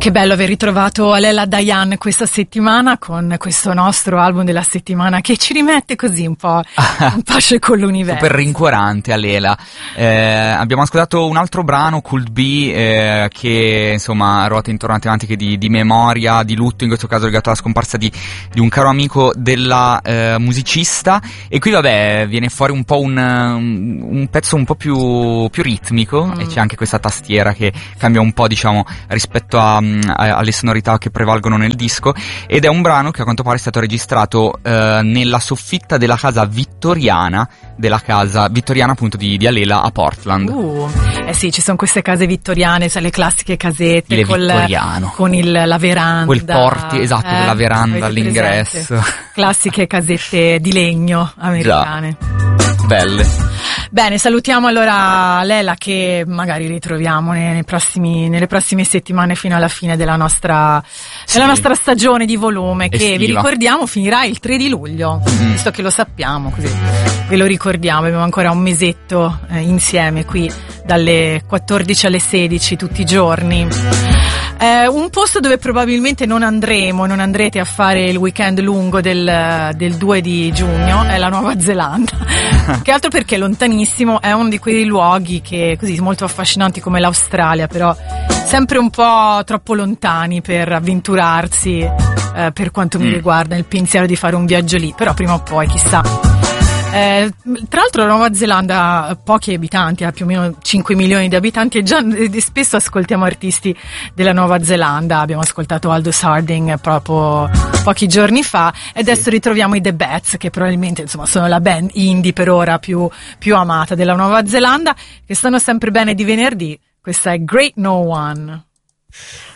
Che bello aver ritrovato Alela Dayan questa settimana con questo nostro album della settimana che ci rimette così un po' in pace con l'universo. Super rincuorante Alela. Abbiamo ascoltato un altro brano, Could Be, che insomma ruota intorno a tematiche di memoria, di lutto, in questo caso legato alla scomparsa di un caro amico della musicista, e qui vabbè viene fuori un po' un pezzo un po' più ritmico, e c'è anche questa tastiera che cambia un po', diciamo, rispetto alle sonorità che prevalgono nel disco, ed è un brano che a quanto pare è stato registrato nella soffitta della casa vittoriana appunto di Alela a Portland. Eh sì, ci sono queste case vittoriane, sai, le classiche casette con la veranda, quel porti, esatto, la veranda all'ingresso, presente? Classiche casette di legno americane. Già. Belle. Bene, salutiamo allora Lela, che magari ritroviamo nelle prossime settimane fino alla fine della nostra stagione di volume, estiva, che vi ricordiamo finirà il 3 di luglio, visto che lo sappiamo, così ve lo ricordiamo. Abbiamo ancora un mesetto insieme qui dalle 14 alle 16 tutti i giorni. Un posto dove probabilmente non andrete a fare il weekend lungo del 2 di giugno è la Nuova Zelanda. Che altro perché è lontanissimo, è uno di quei luoghi che così molto affascinanti come l'Australia, però sempre un po' troppo lontani per avventurarsi, per quanto mi riguarda, il pensiero di fare un viaggio lì, però prima o poi chissà. Tra l'altro la Nuova Zelanda ha pochi abitanti, ha più o meno 5 milioni di abitanti, e già spesso ascoltiamo artisti della Nuova Zelanda. Abbiamo ascoltato Aldous Harding proprio pochi giorni fa, e adesso ritroviamo i The Bats, che probabilmente insomma sono la band indie per ora più amata della Nuova Zelanda, che stanno sempre bene di venerdì. Questa è Great No One.